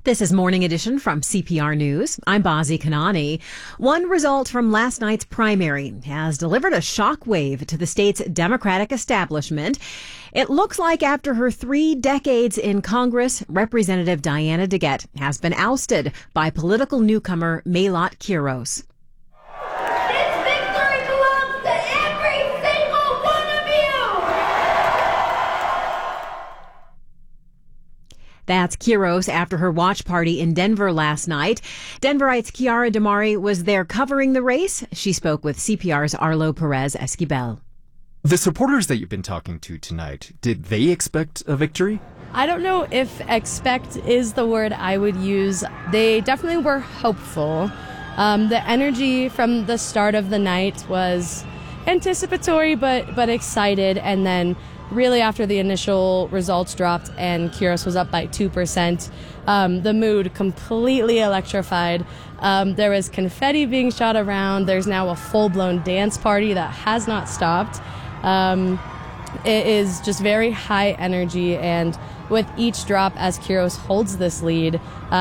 This is Morning Edition from CPR News. I'm Bazi Kanani. One result from last night's primary has delivered a shockwave to the state's Democratic establishment. It looks like after her 3 decades in Congress, Representative Diana DeGette has been ousted by political newcomer Mayotte Quiros. That's Quiros after her watch party in Denver last night. Denverite's Chiara Damari was there covering the race. She spoke with CPR's Arlo Perez Esquivel. The supporters that you've been talking to tonight, did they expect a victory? I don't know if expect is the word I would use. They definitely were hopeful. The energy from the start of the night was anticipatory but excited, and then really after the initial results dropped and Quiros was up by 2%, the mood completely electrified. There was confetti being shot around. There's now a full-blown dance party that has not stopped. It is just very high energy, and with each drop as Quiros holds this lead,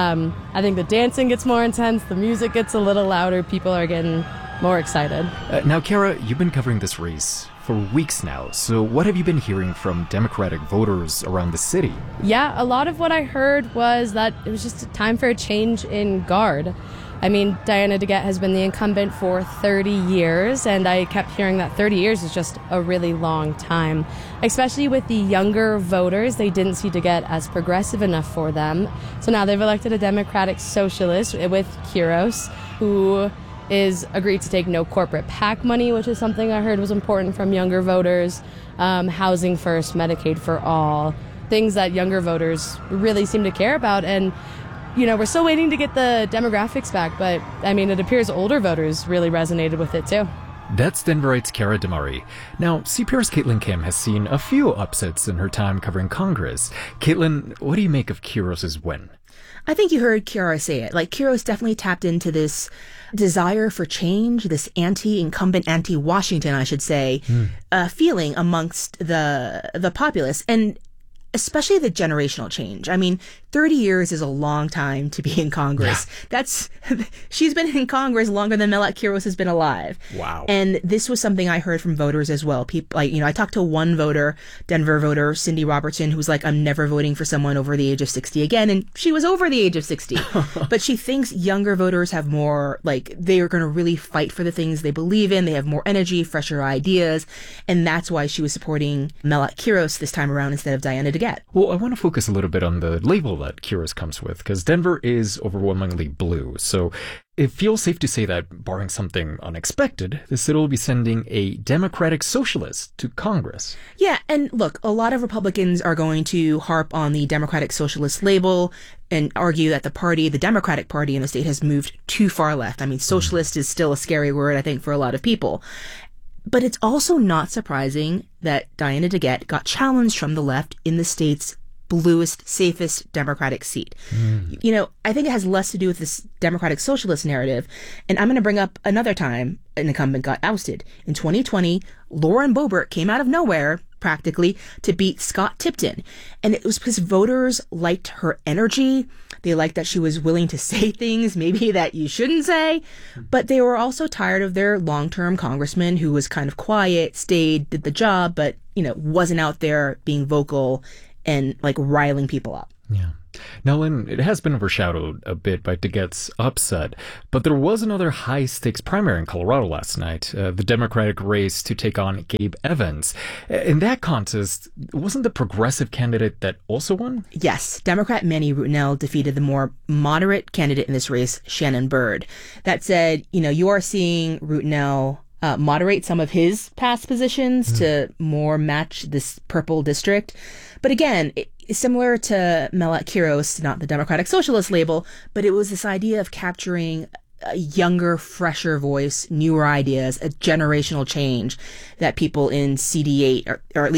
I think the dancing gets more intense, the music gets a little louder, people are getting more excited. Now, Chiara, you've been covering this race for weeks now, so what have you been hearing from Democratic voters around the city? Yeah, a lot of what I heard was that it was just a time for a change in guard. I mean, Diana DeGette has been the incumbent for 30 years, and I kept hearing that 30 years is just a really long time. Especially with the younger voters, they didn't see DeGette as progressive enough for them. So now they've elected a Democratic socialist with Quiros, who is agreed to take no corporate PAC money, which is something I heard was important from younger voters, housing first, Medicaid for all, things that younger voters really seem to care about. And, you know, we're still waiting to get the demographics back, but, I mean, it appears older voters really resonated with it, too. That's Denverite's Chiara Damari. Now, CPR's Caitlin Kim has seen a few upsets in her time covering Congress. Caitlin, what do you make of Quiros' win? I think you heard Chiara say it. Like, Quiros definitely tapped into this desire for change, this anti-incumbent, anti-Washington, I should say, feeling amongst the populace, and especially the generational change. I mean, 30 years is a long time to be in Congress. Yeah. She's been in Congress longer than Mayotte Quiros has been alive. Wow. And this was something I heard from voters as well. People, I talked to one voter, Denver voter, Cindy Robertson, who was like, I'm never voting for someone over the age of 60 again. And she was over the age of 60. But she thinks younger voters have more, they are going to really fight for the things they believe in. They have more energy, fresher ideas. And that's why she was supporting Mayotte Quiros this time around instead of Diana DeGette. Well, I want to focus a little bit on the label that Quiros comes with, because Denver is overwhelmingly blue. So it feels safe to say that, barring something unexpected, the city will be sending a Democratic socialist to Congress. Yeah, and look, a lot of Republicans are going to harp on the Democratic Socialist label and argue that the Democratic Party in the state has moved too far left. I mean, socialist is still a scary word, I think, for a lot of people. But it's also not surprising that Diana DeGette got challenged from the left in the state's bluest, safest Democratic seat. You know, I think it has less to do with this Democratic socialist narrative. And I'm going to bring up another time an incumbent got ousted. In 2020, Lauren Boebert came out of nowhere, practically, to beat Scott Tipton. And it was because voters liked her energy. They liked that she was willing to say things maybe that you shouldn't say. But they were also tired of their long-term congressman who was kind of quiet, stayed, did the job, but, wasn't out there being vocal and riling people up. Yeah. Now, Lynn, it has been overshadowed a bit by DeGette's upset, but there was another high-stakes primary in Colorado last night, the Democratic race to take on Gabe Evans. In that contest, wasn't the progressive candidate that also won? Yes. Democrat Manny Rutinel defeated the more moderate candidate in this race, Shannon Byrd. That said, you are seeing Rutinel moderate some of his past positions to more match this purple district. But again, similar to Mayotte Quiros, not the Democratic Socialist label, but it was this idea of capturing a younger, fresher voice, newer ideas, a generational change that people in CD8, or at least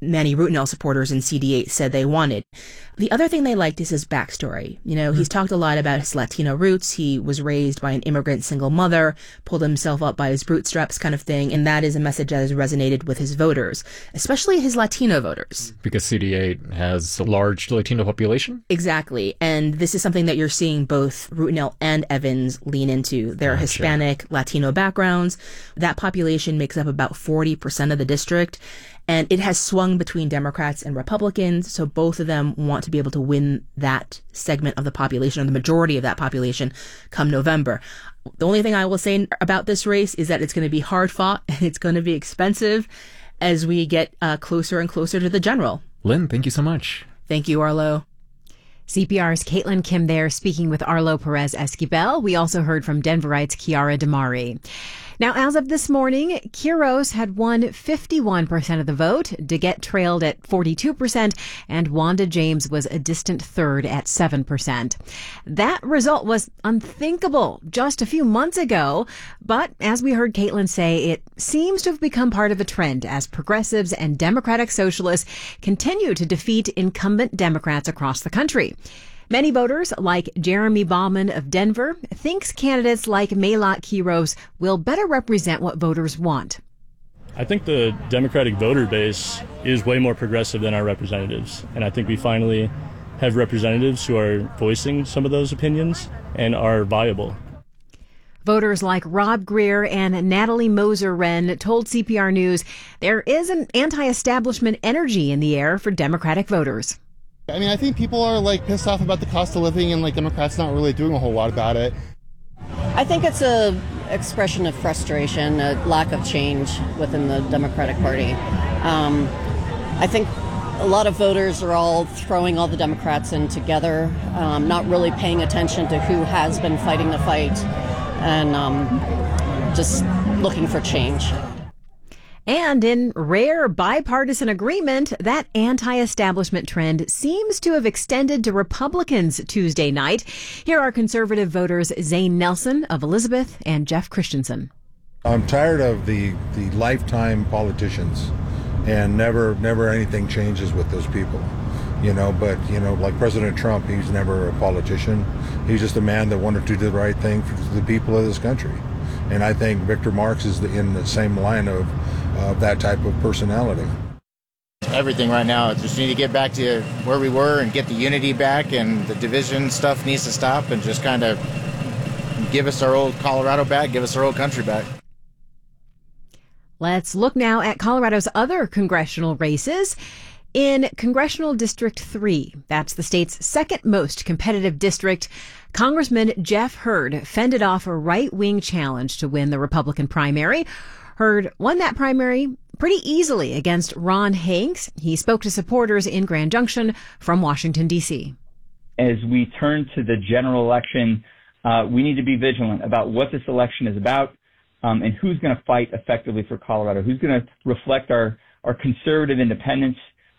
many Rutenell supporters in CD8 said they wanted. The other thing they liked is his backstory. You know, he's talked a lot about his Latino roots. He was raised by an immigrant single mother, pulled himself up by his bootstraps kind of thing. And that is a message that has resonated with his voters, especially his Latino voters. Because CD8 has a large Latino population? Exactly. And this is something that you're seeing both Rutenell and Evans lean into. Their Hispanic, Latino backgrounds. That population makes up about 40% of the district. And it has swung between Democrats and Republicans, so both of them want to be able to win that segment of the population, or the majority of that population, come November. The only thing I will say about this race is that it's going to be hard fought and it's going to be expensive as we get closer and closer to the general. Lynn, thank you so much. Thank you, Arlo. CPR's Caitlin Kim there speaking with Arlo Perez Esquivel. We also heard from Denverites Kiara Damari. Now, as of this morning, Quiros had won 51% of the vote, DeGette trailed at 42%, and Wanda James was a distant third at 7%. That result was unthinkable just a few months ago, but as we heard Caitlin say, it seems to have become part of a trend as progressives and Democratic socialists continue to defeat incumbent Democrats across the country. Many voters, like Jeremy Bauman of Denver, thinks candidates like Melat Quiros will better represent what voters want. I think the Democratic voter base is way more progressive than our representatives, and I think we finally have representatives who are voicing some of those opinions and are viable. Voters like Rob Greer and Natalie Moser-Wren told CPR News there is an anti-establishment energy in the air for Democratic voters. I mean, I think people are pissed off about the cost of living and Democrats not really doing a whole lot about it. I think it's a expression of frustration, a lack of change within the Democratic Party. I think a lot of voters are all throwing all the Democrats in together, not really paying attention to who has been fighting the fight, and just looking for change. And in rare bipartisan agreement, that anti-establishment trend seems to have extended to Republicans Tuesday night. Here are conservative voters Zane Nelson of Elizabeth and Jeff Christensen. I'm tired of the lifetime politicians, and never anything changes with those people. But like President Trump, he's never a politician. He's just a man that wanted to do the right thing for the people of this country. And I think Victor Marx is in the same line of that type of personality. Everything right now, just need to get back to where we were and get the unity back, and the division stuff needs to stop and just kind of give us our old Colorado back, give us our old country back. Let's look now at Colorado's other congressional races. In Congressional District 3, that's the state's second most competitive district, Congressman Jeff Hurd fended off a right-wing challenge to win the Republican primary. Hurd won that primary pretty easily against Ron Hanks. He spoke to supporters in Grand Junction from Washington, D.C. As we turn to the general election, we need to be vigilant about what this election is about, and who's going to fight effectively for Colorado, who's going to reflect our conservative independence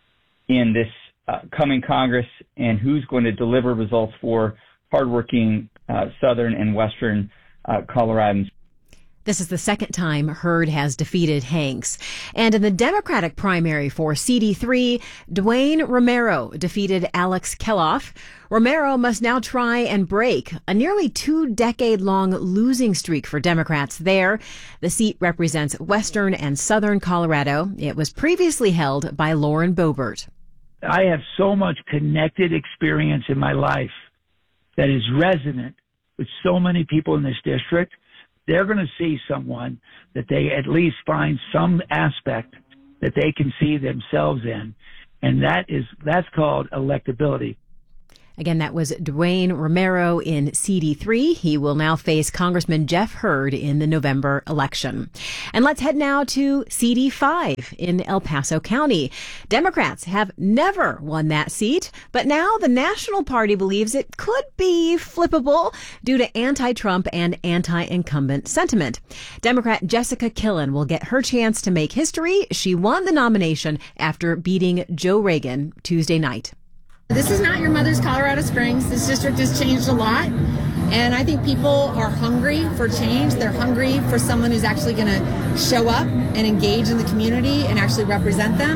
in this coming Congress, and who's going to deliver results for hardworking southern and western Coloradans. This is the second time Hurd has defeated Hanks. And in the Democratic primary for CD3, Dwayne Romero defeated Alex Keloff. Romero must now try and break a nearly 2-decade-long losing streak for Democrats there. The seat represents western and southern Colorado. It was previously held by Lauren Boebert. I have so much connected experience in my life that is resonant with so many people in this district. They're going to see someone that they at least find some aspect that they can see themselves in. And that's called electability. Again, that was Dwayne Romero in CD3. He will now face Congressman Jeff Hurd in the November election. And let's head now to CD5 in El Paso County. Democrats have never won that seat, but now the National Party believes it could be flippable due to anti-Trump and anti-incumbent sentiment. Democrat Jessica Killen will get her chance to make history. She won the nomination after beating Joe Reagan Tuesday night. This is not your mother's Colorado Springs. This district has changed a lot, and I think people are hungry for change. They're hungry for someone who's actually going to show up and engage in the community and actually represent them.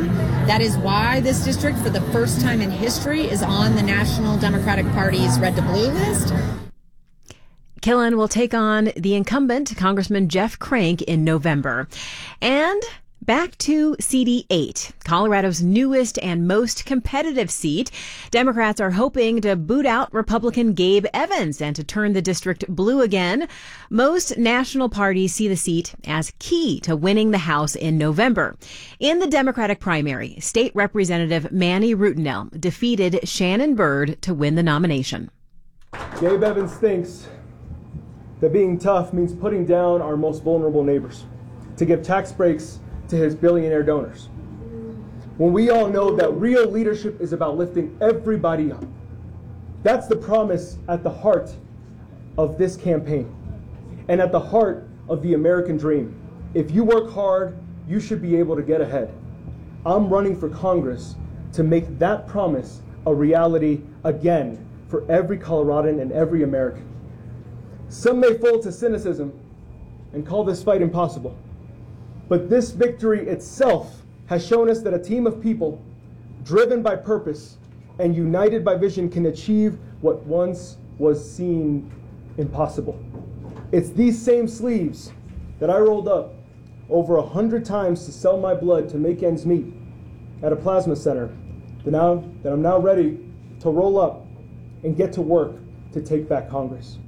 That is why this district, for the first time in history, is on the National Democratic Party's red to blue list. Killen will take on the incumbent, Congressman Jeff Crank, in November. And back to CD8, Colorado's newest and most competitive seat. Democrats are hoping to boot out Republican Gabe Evans and to turn the district blue again. Most national parties see the seat as key to winning the House in November. In the Democratic primary, State Representative Manny Rutinel defeated Shannon Byrd to win the nomination. Gabe Evans thinks that being tough means putting down our most vulnerable neighbors, to give tax breaks to his billionaire donors. When we all know that real leadership is about lifting everybody up. That's the promise at the heart of this campaign and at the heart of the American dream. If you work hard, you should be able to get ahead. I'm running for Congress to make that promise a reality again for every Coloradan and every American. Some may fall to cynicism and call this fight impossible. But this victory itself has shown us that a team of people driven by purpose and united by vision can achieve what once was seen impossible. It's these same sleeves that I rolled up over 100 times to sell my blood to make ends meet at a plasma center that I'm now ready to roll up and get to work to take back Congress.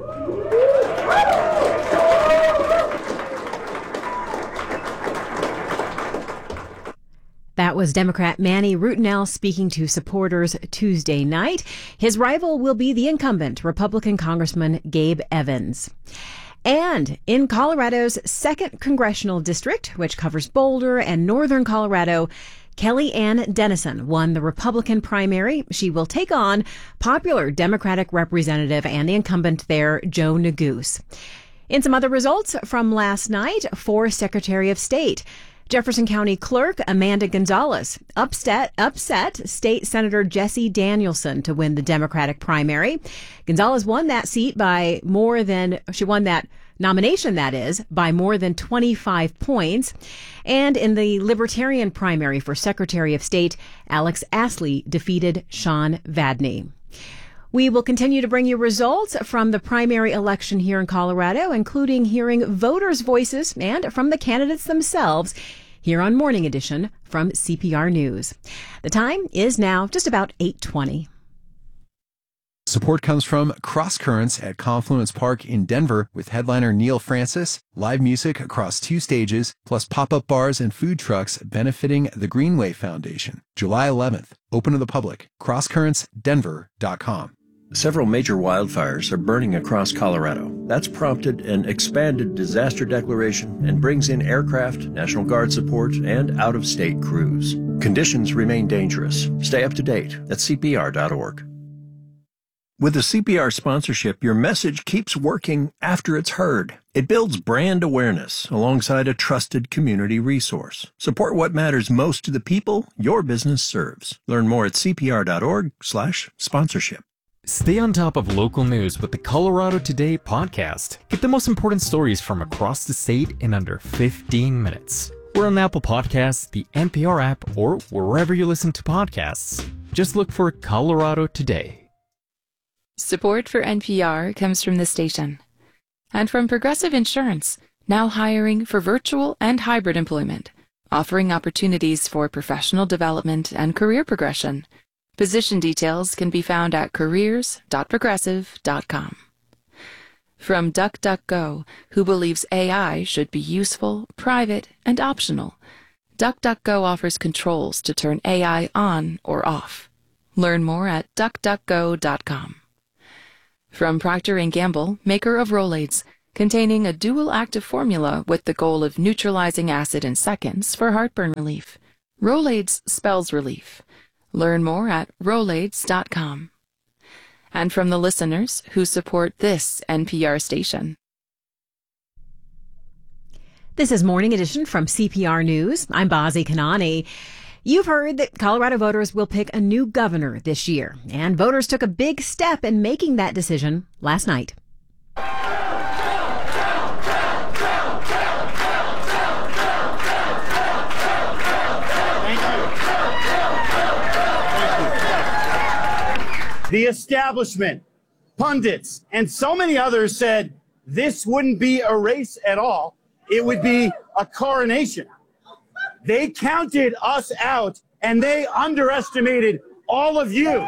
That was Democrat Manny Rutinel speaking to supporters Tuesday night. His rival will be the incumbent Republican Congressman Gabe Evans. And in Colorado's 2nd Congressional District, which covers Boulder and northern Colorado, Kelly Ann Dennison won the Republican primary. She will take on popular Democratic representative and the incumbent there, Joe Neguse. In some other results from last night, for Secretary of State, Jefferson County Clerk Amanda Gonzalez upset State Senator Jesse Danielson to win the Democratic primary. Gonzalez won that seat by she won that nomination, that is, by more than 25 points. And in the Libertarian primary for Secretary of State, Alex Astley defeated Sean Vadney. We will continue to bring you results from the primary election here in Colorado, including hearing voters' voices and from the candidates themselves here on Morning Edition from CPR News. The time is now just about 8:20. Support comes from Cross Currents at Confluence Park in Denver with headliner Neil Francis, live music across 2 stages, plus pop-up bars and food trucks benefiting the Greenway Foundation. July 11th, open to the public, crosscurrentsdenver.com. Several major wildfires are burning across Colorado. That's prompted an expanded disaster declaration and brings in aircraft, National Guard support, and out-of-state crews. Conditions remain dangerous. Stay up to date at CPR.org. With the CPR sponsorship, your message keeps working after it's heard. It builds brand awareness alongside a trusted community resource. Support what matters most to the people your business serves. Learn more at CPR.org/sponsorship. Stay on top of local news with the Colorado Today podcast. Get the most important stories from across the state in under 15 minutes. We're on Apple Podcasts, the NPR app, or wherever you listen to podcasts. Just look for Colorado Today. Support for NPR comes from the station and from Progressive Insurance, now hiring for virtual and hybrid employment, offering opportunities for professional development and career progression. Position details can be found at careers.progressive.com. From DuckDuckGo, who believes AI should be useful, private, and optional, DuckDuckGo offers controls to turn AI on or off. Learn more at duckduckgo.com. From Procter & Gamble, maker of Rolaids, containing a dual active formula with the goal of neutralizing acid in seconds for heartburn relief. Rolaids spells relief. Learn more at Rolaids.com. And from the listeners who support this NPR station. This is Morning Edition from CPR News. I'm Bazi Kanani. You've heard that Colorado voters will pick a new governor this year, and voters took a big step in making that decision last night. the establishment, pundits, and so many others said this wouldn't be a race at all. It would be a coronation. They counted us out, and they underestimated all of you.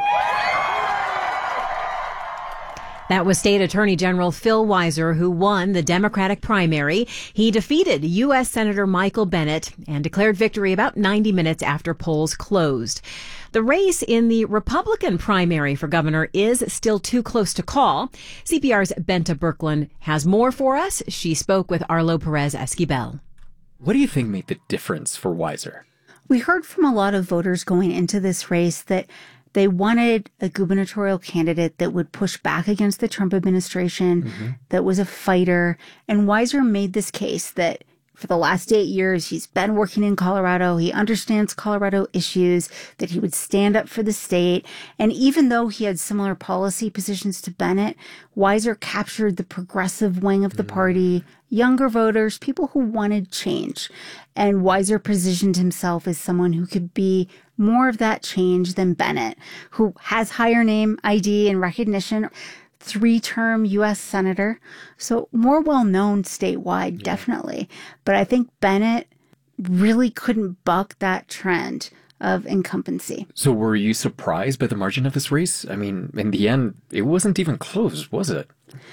That was State Attorney General Phil Weiser, who won the Democratic primary. He defeated U.S. Senator Michael Bennet and declared victory about 90 minutes after polls closed. The race in the Republican primary for governor is still too close to call. CPR's Benta Birkeland has more for us. She spoke with Arlo Perez Esquivel. What do you think made the difference for Weiser? We heard from a lot of voters going into this race that they wanted a gubernatorial candidate that would push back against the Trump administration, that was a fighter. And Weiser made this case that for the last 8 years, he's been working in Colorado. He understands Colorado issues, that he would stand up for the state. And even though he had similar policy positions to Bennet, Weiser captured the progressive wing of the party, younger voters, people who wanted change. And Weiser positioned himself as someone who could be more of that change than Bennet, who has higher name ID and recognition, 3-term U.S. Senator, so more well-known statewide, definitely. But I think Bennet really couldn't buck that trend of incumbency. So were you surprised by the margin of this race? I mean, in the end, it wasn't even close, was it?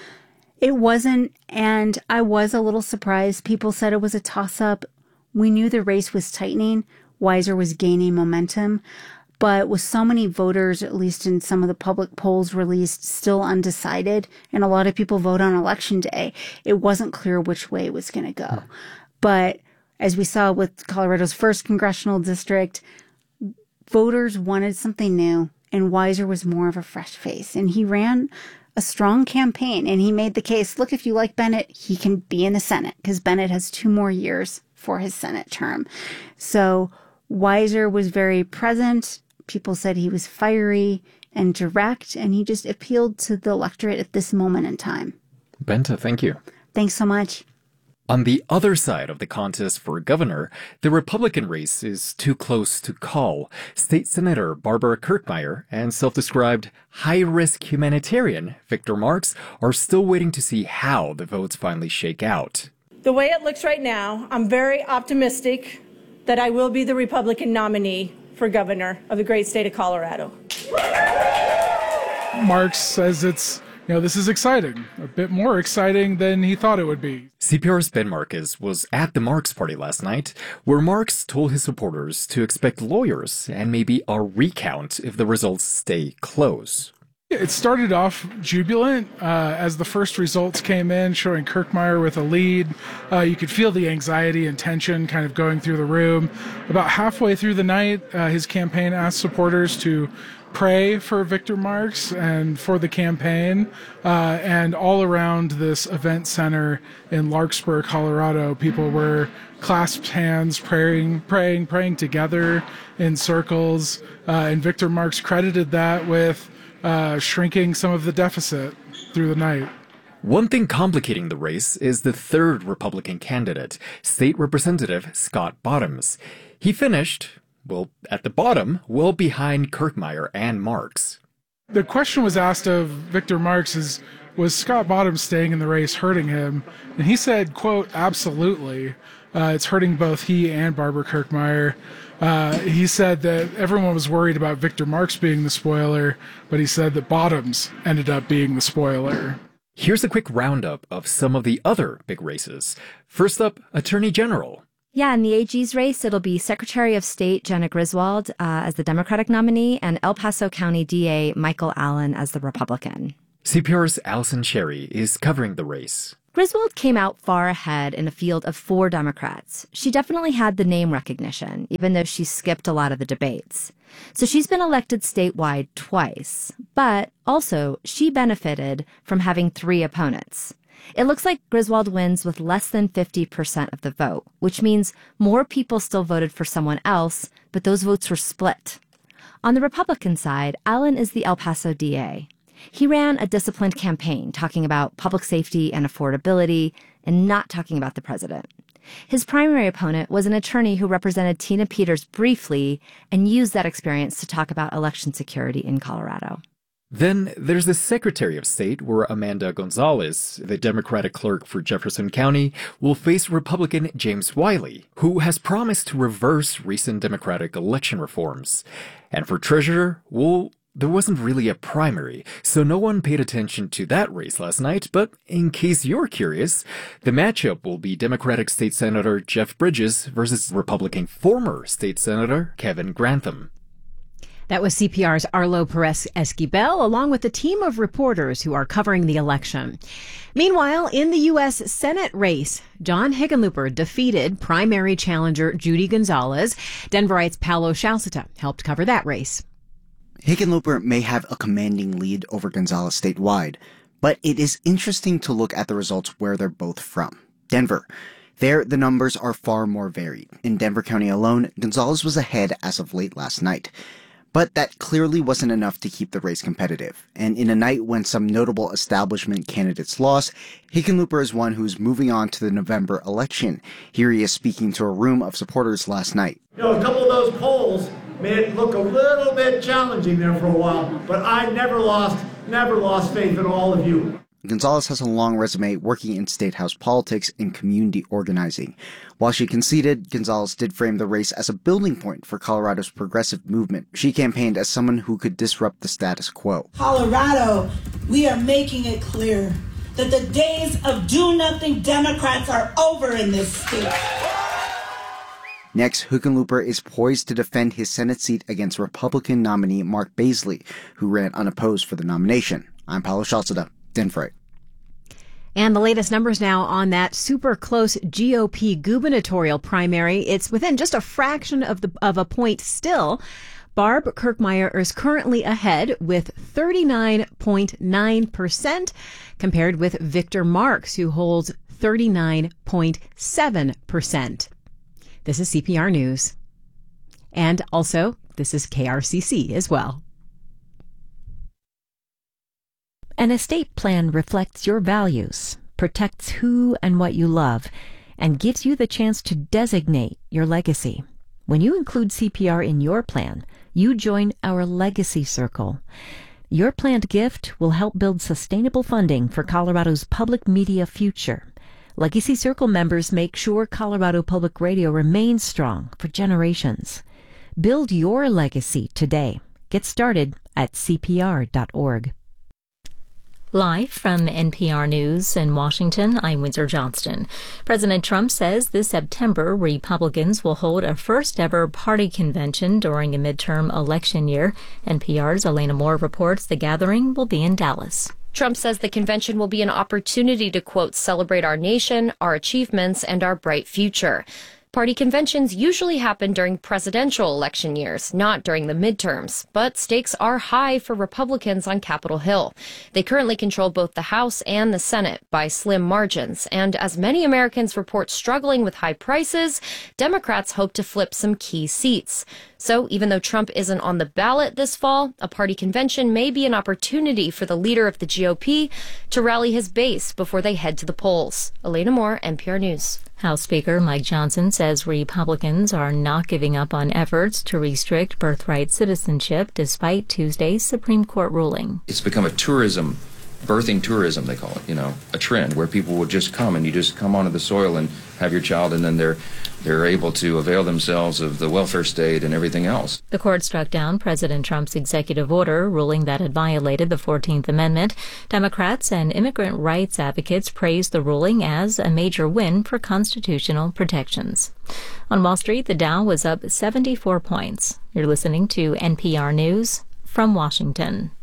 It wasn't, and I was a little surprised. People said it was a toss-up. We knew the race was tightening. Weiser was gaining momentum. But with so many voters, at least in some of the public polls released, still undecided, and a lot of people vote on election day, it wasn't clear which way it was going to go. But as we saw with Colorado's first congressional district, voters wanted something new, and Weiser was more of a fresh face. And he ran a strong campaign, and he made the case, look, if you like Bennet, he can be in the Senate, because Bennet has 2 more years for his Senate term. So Weiser was very present. People said he was fiery and direct, and he just appealed to the electorate at this moment in time. Benta, thank you. Thanks so much. On the other side of the contest for governor, the Republican race is too close to call. State Senator Barbara Kirkmeyer and self-described high-risk humanitarian Victor Marx are still waiting to see how the votes finally shake out. The way it looks right now, I'm very optimistic that I will be the Republican nominee for governor of the great state of Colorado. Marx says this is exciting, a bit more exciting than he thought it would be. CPR's Ben Marcus was at the Marx party last night, where Marx told his supporters to expect lawyers and maybe a recount if the results stay close. It started off jubilant as the first results came in, showing Kirkmeyer with a lead. You could feel the anxiety and tension kind of going through the room. About halfway through the night, his campaign asked supporters to pray for Victor Marx and for the campaign. And all around this event center in Larkspur, Colorado, people were clasped hands, praying together in circles. And Victor Marx credited that with shrinking some of the deficit through the night. One thing complicating the race is the third Republican candidate, State Representative Scott Bottoms. He finished, at the bottom, well behind Kirkmeyer and Marx. The question was asked of Victor Marx was Scott Bottoms staying in the race hurting him? And he said, quote, absolutely. It's hurting both he and Barbara Kirkmeyer. He said that everyone was worried about Victor Marx being the spoiler, but he said that Bottoms ended up being the spoiler. Here's a quick roundup of some of the other big races. First up, Attorney General. Yeah, in the AG's race, it'll be Secretary of State Jena Griswold as the Democratic nominee and El Paso County DA Michael Allen as the Republican. CPR's Allison Cherry is covering the race. Griswold came out far ahead in a field of 4 Democrats. She definitely had the name recognition, even though she skipped a lot of the debates. So she's been elected statewide twice, but also she benefited from having 3 opponents. It looks like Griswold wins with less than 50% of the vote, which means more people still voted for someone else, but those votes were split. On the Republican side, Allen is the El Paso DA. He ran a disciplined campaign talking about public safety and affordability and not talking about the president. His primary opponent was an attorney who represented Tina Peters briefly and used that experience to talk about election security in Colorado. Then there's the Secretary of State, where Amanda Gonzalez, the Democratic clerk for Jefferson County, will face Republican James Wiley, who has promised to reverse recent Democratic election reforms. And for Treasurer, there wasn't really a primary, so no one paid attention to that race last night, but in case you're curious, the matchup will be Democratic State Senator Jeff Bridges versus Republican former State Senator Kevin Grantham. That was CPR's Arlo Perez Esquivel, along with a team of reporters who are covering the election. Meanwhile, in the U.S. Senate race, John Hickenlooper defeated primary challenger Judy Gonzalez. Denverite's Paolo Shalcita helped cover that race. Hickenlooper may have a commanding lead over Gonzalez statewide, but it is interesting to look at the results where they're both from. Denver. There, the numbers are far more varied. In Denver County alone, Gonzalez was ahead as of late last night. But that clearly wasn't enough to keep the race competitive. And in a night when some notable establishment candidates lost, Hickenlooper is one who's moving on to the November election. Here he is speaking to a room of supporters last night. A couple of those polls made it look a little bit challenging there for a while, but I never lost faith in all of you. Gonzalez has a long resume working in state house politics and community organizing. While she conceded, Gonzalez did frame the race as a building point for Colorado's progressive movement. She campaigned as someone who could disrupt the status quo. Colorado, we are making it clear that the days of do-nothing Democrats are over in this state. Next, Hickenlooper is poised to defend his Senate seat against Republican nominee Mark Baisley, who ran unopposed for the nomination. I'm Paolo Shalcita, Denver. And the latest numbers now on that super close GOP gubernatorial primary. It's within just a fraction of a point still. Barb Kirkmeyer is currently ahead with 39.9% compared with Victor Marks, who holds 39.7%. This is CPR News. And also, this is KRCC as well. An estate plan reflects your values, protects who and what you love, and gives you the chance to designate your legacy. When you include CPR in your plan, you join our Legacy Circle. Your planned gift will help build sustainable funding for Colorado's public media future. Legacy Circle members make sure Colorado Public Radio remains strong for generations. Build your legacy today. Get started at CPR.org. Live from NPR News in Washington, I'm Windsor Johnston. President Trump says this September, Republicans will hold a first-ever party convention during a midterm election year. NPR's Elena Moore reports the gathering will be in Dallas. Trump says the convention will be an opportunity to, quote, celebrate our nation, our achievements, and our bright future. Party conventions usually happen during presidential election years, not during the midterms, but stakes are high for Republicans on Capitol Hill. They currently control both the House and the Senate by slim margins, and as many Americans report struggling with high prices, Democrats hope to flip some key seats. So even though Trump isn't on the ballot this fall, a party convention may be an opportunity for the leader of the GOP to rally his base before they head to the polls. Elena Moore, NPR News. House Speaker Mike Johnson says Republicans are not giving up on efforts to restrict birthright citizenship despite Tuesday's Supreme Court ruling. It's become a birthing tourism, they call it, a trend where people will just come and you just come onto the soil and have your child and then they're able to avail themselves of the welfare state and everything else. The court struck down President Trump's executive order ruling that it violated the 14th Amendment. Democrats and immigrant rights advocates praised the ruling as a major win for constitutional protections. On Wall Street, the Dow was up 74 points. You're listening to NPR News from Washington.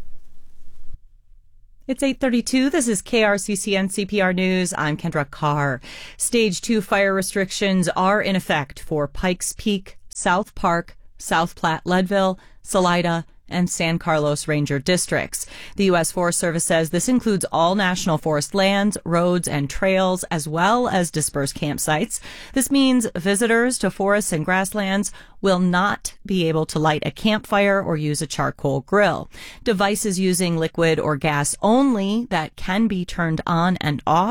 It's 8:32. This is KRCC and CPR News. I'm Kendra Carr. Stage 2 fire restrictions are in effect for Pikes Peak, South Park, South Platte, Leadville, Salida, and San Carlos Ranger districts. The U.S. Forest Service says this includes all national forest lands, roads, and trails, as well as dispersed campsites. This means visitors to forests and grasslands will not be able to light a campfire or use a charcoal grill. Devices using liquid or gas only that can be turned on and off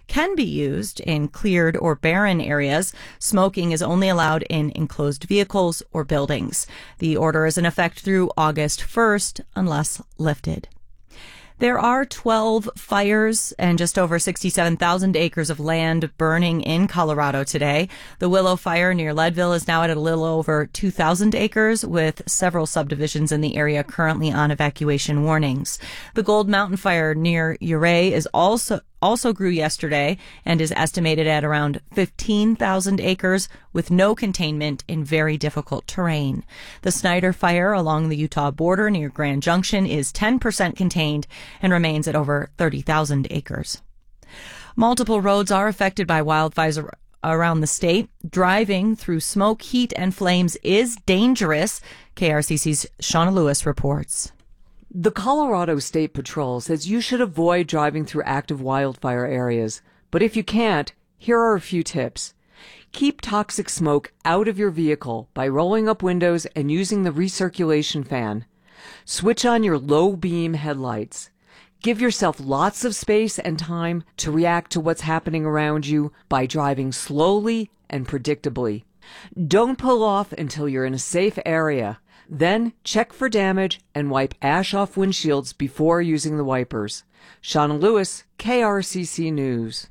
can be used in cleared or barren areas. Smoking is only allowed in enclosed vehicles or buildings. The order is in effect through August 1st, unless lifted. There are 12 fires and just over 67,000 acres of land burning in Colorado today. The Willow Fire near Leadville is now at a little over 2,000 acres, with several subdivisions in the area currently on evacuation warnings. The Gold Mountain Fire near Ouray is also grew yesterday and is estimated at around 15,000 acres with no containment in very difficult terrain. The Snyder Fire along the Utah border near Grand Junction is 10% contained and remains at over 30,000 acres. Multiple roads are affected by wildfires around the state. Driving through smoke, heat, and flames is dangerous. KRCC's Shauna Lewis reports. The Colorado State Patrol says you should avoid driving through active wildfire areas. But if you can't, here are a few tips. Keep toxic smoke out of your vehicle by rolling up windows and using the recirculation fan. Switch on your low beam headlights. Give yourself lots of space and time to react to what's happening around you by driving slowly and predictably. Don't pull off until you're in a safe area. Then check for damage and wipe ash off windshields before using the wipers. Shauna Lewis, KRCC News.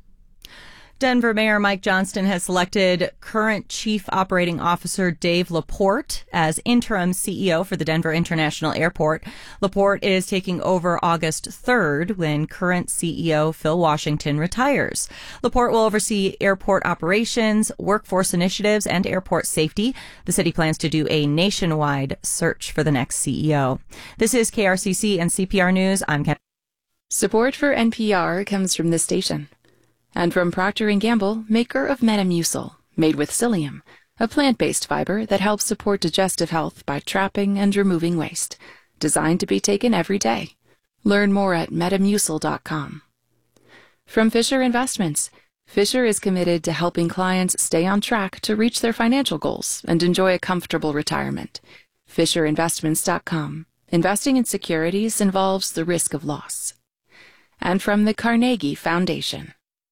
Denver Mayor Mike Johnston has selected current Chief Operating Officer Dave Laporte as interim CEO for the Denver International Airport. Laporte is taking over August 3rd when current CEO Phil Washington retires. Laporte will oversee airport operations, workforce initiatives, and airport safety. The city plans to do a nationwide search for the next CEO. This is KRCC and CPR News. I'm Ken. Support for NPR comes from this station. And from Procter & Gamble, maker of Metamucil, made with psyllium, a plant-based fiber that helps support digestive health by trapping and removing waste. Designed to be taken every day. Learn more at metamucil.com. From Fisher Investments, Fisher is committed to helping clients stay on track to reach their financial goals and enjoy a comfortable retirement. FisherInvestments.com. Investing in securities involves the risk of loss. And from the Carnegie Foundation.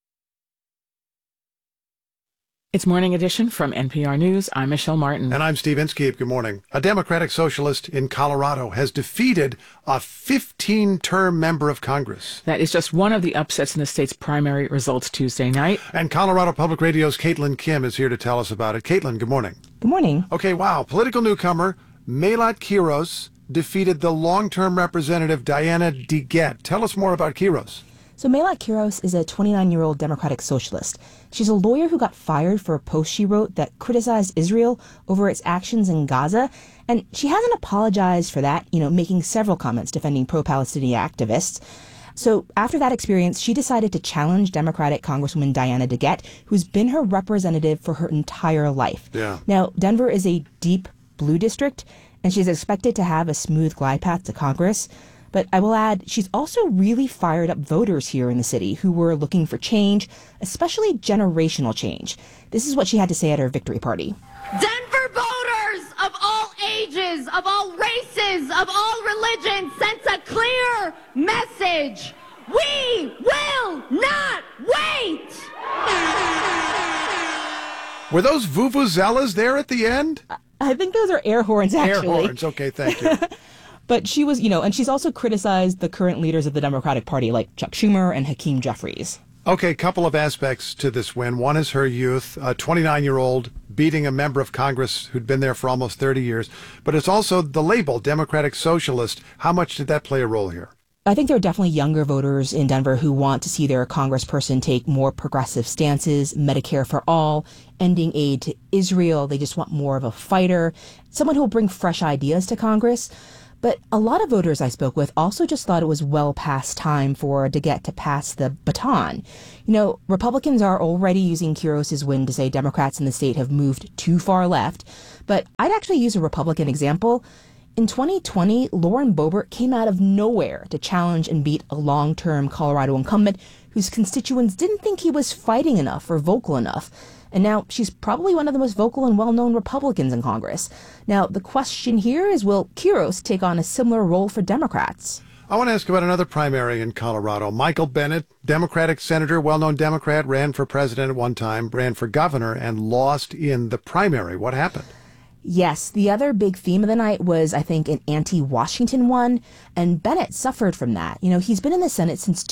It's Morning Edition from NPR News. I'm Michelle Martin. And I'm Steve Inskeep. Good morning. A Democratic socialist in Colorado has defeated a 15-term member of Congress. That is just one of the upsets in the state's primary results Tuesday night. And Colorado Public Radio's Caitlin Kim is here to tell us about it. Caitlin, good morning. Good morning. Okay, wow. Political newcomer Melat Quiros defeated the long-term representative Diana DeGette. Tell us more about Quiros. So Melat Quiros is a 29-year-old Democratic socialist. She's a lawyer who got fired for a post she wrote that criticized Israel over its actions in Gaza. And she hasn't apologized for that, making several comments defending pro-Palestinian activists. So after that experience, she decided to challenge Democratic Congresswoman Diana DeGette, who's been her representative for her entire life. Yeah. Now, Denver is a deep blue district, and she's expected to have a smooth glide path to Congress. But I will add, she's also really fired up voters here in the city who were looking for change, especially generational change. This is what she had to say at her victory party. Denver voters of all ages, of all races, of all religions sense a clear message. We will not wait! Were those vuvuzelas there at the end? I think those are air horns, actually. Air horns, okay, thank you. But she was, and she's also criticized the current leaders of the Democratic Party, like Chuck Schumer and Hakeem Jeffries. Okay, couple of aspects to this win. One is her youth, a 29-year-old beating a member of Congress who'd been there for almost 30 years. But it's also the label, Democratic Socialist. How much did that play a role here? I think there are definitely younger voters in Denver who want to see their congressperson take more progressive stances, Medicare for all, ending aid to Israel. They just want more of a fighter, someone who will bring fresh ideas to Congress. But a lot of voters I spoke with also just thought it was well past time for DeGette to pass the baton. Republicans are already using Quiros' win to say Democrats in the state have moved too far left. But I'd actually use a Republican example. In 2020, Lauren Boebert came out of nowhere to challenge and beat a long-term Colorado incumbent whose constituents didn't think he was fighting enough or vocal enough. And now she's probably one of the most vocal and well-known Republicans in Congress. Now, the question here is, will Quiros take on a similar role for Democrats? I want to ask about another primary in Colorado. Michael Bennet, Democratic senator, well-known Democrat, ran for president at one time, ran for governor, and lost in the primary. What happened? Yes, the other big theme of the night was, I think, an anti-Washington one, and Bennett suffered from that. He's been in the Senate since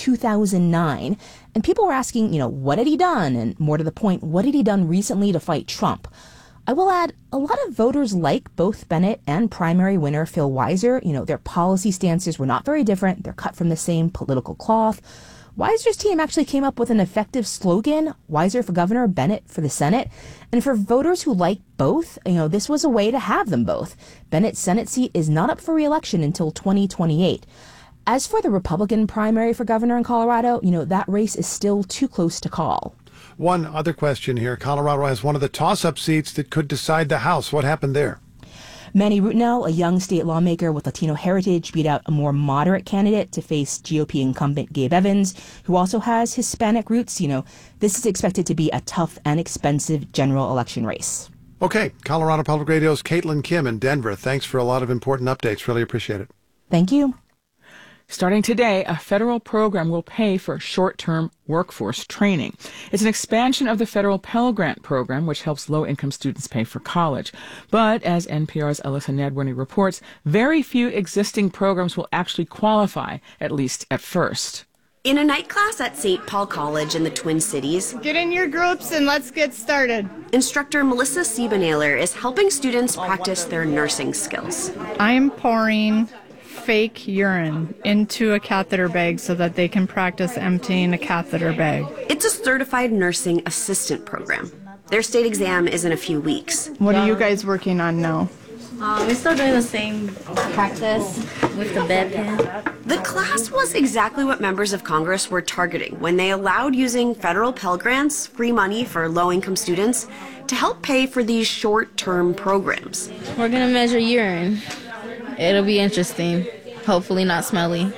2009, and people were asking, what had he done? And more to the point, what had he done recently to fight Trump? I will add, a lot of voters like both Bennett and primary winner Phil Weiser. Their policy stances were not very different. They're cut from the same political cloth. Weiser's team actually came up with an effective slogan, Weiser for governor, Bennett for the Senate. And for voters who like both, this was a way to have them both. Bennett's Senate seat is not up for re-election until 2028. As for the Republican primary for governor in Colorado, that race is still too close to call. One other question here. Colorado has one of the toss-up seats that could decide the House. What happened there? Manny Rutinel, a young state lawmaker with Latino heritage, beat out a more moderate candidate to face GOP incumbent Gabe Evans, who also has Hispanic roots. This is expected to be a tough and expensive general election race. Okay, Colorado Public Radio's Caitlin Kim in Denver. Thanks for a lot of important updates. Really appreciate it. Thank you. Starting today, a federal program will pay for short-term workforce training. It's an expansion of the federal Pell Grant program, which helps low-income students pay for college. But as NPR's Alyssa Nadworny reports, very few existing programs will actually qualify, at least at first. In a night class at St. Paul College in the Twin Cities, get in your groups and let's get started. Instructor Melissa Siebenailer is helping students practice their nursing skills. I'm pouring fake urine into a catheter bag so that they can practice emptying a catheter bag. It's a certified nursing assistant program. Their state exam is in a few weeks. What are you guys working on now? We're still doing the same practice with the bedpan. The class was exactly what members of Congress were targeting when they allowed using federal Pell Grants, free money for low-income students, to help pay for these short-term programs. We're going to measure urine. It'll be interesting. Hopefully not smelly.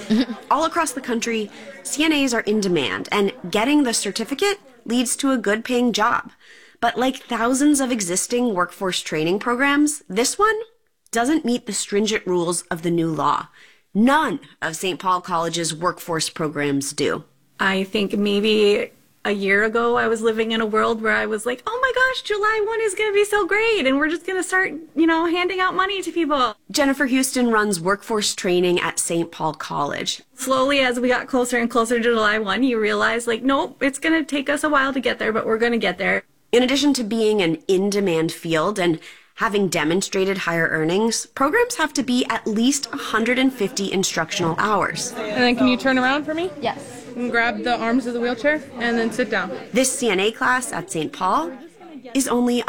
All across the country, CNAs are in demand, and getting the certificate leads to a good-paying job. But like thousands of existing workforce training programs, this one doesn't meet the stringent rules of the new law. None of St. Paul College's workforce programs do. I think maybe a year ago, I was living in a world where I was like, oh my gosh, July 1 is going to be so great. And we're just going to start, handing out money to people. Jennifer Houston runs workforce training at St. Paul College. Slowly, as we got closer and closer to July 1, you realize, nope, it's going to take us a while to get there, but we're going to get there. In addition to being an in-demand field and having demonstrated higher earnings, programs have to be at least 150 instructional hours. And then can you turn around for me? Yes. And grab the arms of the wheelchair and then sit down. This CNA class at St. Paul is only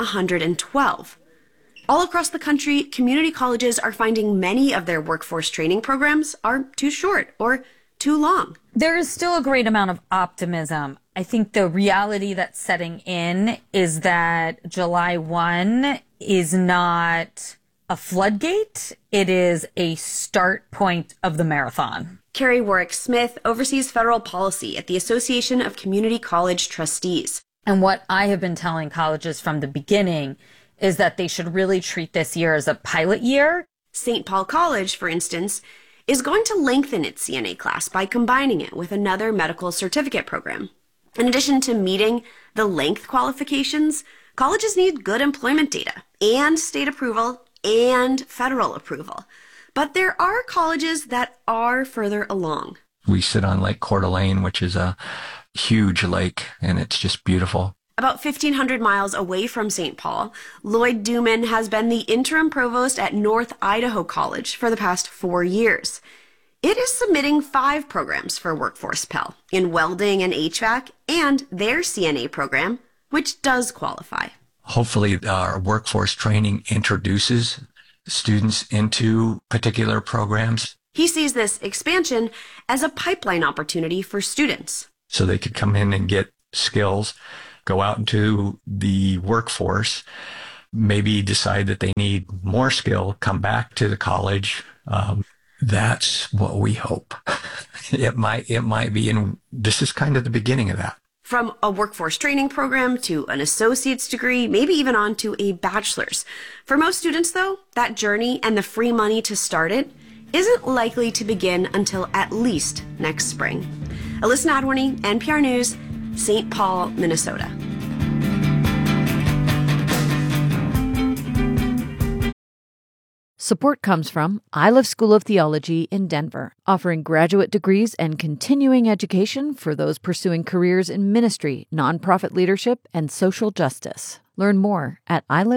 112. All across the country, community colleges are finding many of their workforce training programs are too short or too long. There is still a great amount of optimism. I think the reality that's setting in is that July 1 is not a floodgate. It is a start point of the marathon. Carrie Warwick-Smith oversees federal policy at the Association of Community College Trustees. And what I have been telling colleges from the beginning is that they should really treat this year as a pilot year. St. Paul College, for instance, is going to lengthen its CNA class by combining it with another medical certificate program. In addition to meeting the length qualifications, colleges need good employment data and state approval and federal approval. But there are colleges that are further along. We sit on Lake Coeur d'Alene, which is a huge lake, and it's just beautiful. About 1,500 miles away from St. Paul, Lloyd Duman has been the interim provost at North Idaho College for the past 4 years. It is submitting 5 programs for Workforce Pell in welding and HVAC and their CNA program, which does qualify. Hopefully, our workforce training introduces students into particular programs. He sees this expansion as a pipeline opportunity for students. So they could come in and get skills, go out into the workforce, maybe decide that they need more skill, come back to the college. That's what we hope. It might be, and this is kind of the beginning of that. From a workforce training program to an associate's degree, maybe even on to a bachelor's. For most students, though, that journey and the free money to start it isn't likely to begin until at least next spring. Alyssa Nadworny, NPR News, St. Paul, Minnesota. Support comes from Iliff School of Theology in Denver, offering graduate degrees and continuing education for those pursuing careers in ministry, nonprofit leadership, and social justice. Learn more at iliff.edu.